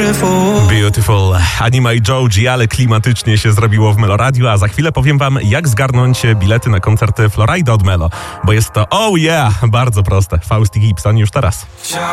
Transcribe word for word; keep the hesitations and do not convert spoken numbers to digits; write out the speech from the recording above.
Beautiful. Anima i Joji, ale klimatycznie się zrobiło w Melo Radio, a za chwilę powiem wam, jak zgarnąć bilety na koncert Florida od Melo, bo jest to oh yeah, bardzo proste. Faust i Gibson już teraz.